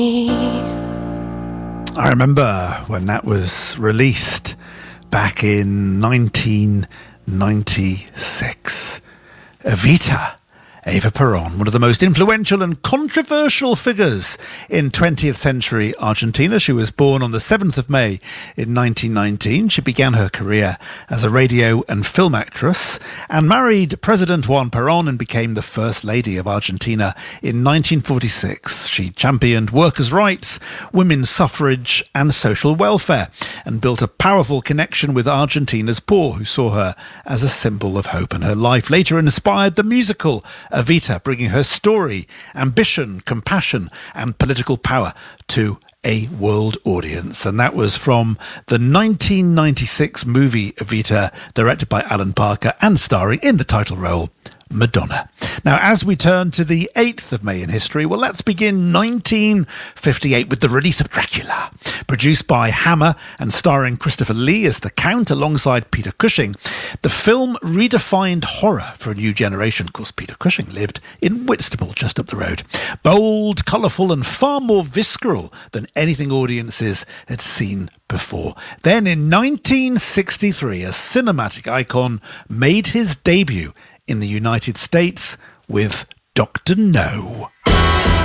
I remember when that was released back in 1996. Evita, Eva Perón, one of the most influential and controversial figures in 20th century Argentina. She was born on the 7th of May in 1919. She began her career as a radio and film actress and married President Juan Perón and became the First Lady of Argentina in 1946. She championed workers' rights, women's suffrage and social welfare and built a powerful connection with Argentina's poor, who saw her as a symbol of hope. And her life later inspired the musical Evita, bringing her story, ambition, compassion and political power to a world audience. And that was from the 1996 movie Evita, directed by Alan Parker and starring in the title role Madonna. Now, as we turn to the 8th of May in history, well, let's begin 1958 with the release of Dracula. Produced by Hammer and starring Christopher Lee as the Count alongside Peter Cushing, the film redefined horror for a new generation. Of course, Peter Cushing lived in Whitstable, just up the road. Bold, colourful and far more visceral than anything audiences had seen before. Then in 1963, a cinematic icon made his debut in the United States with Dr. No.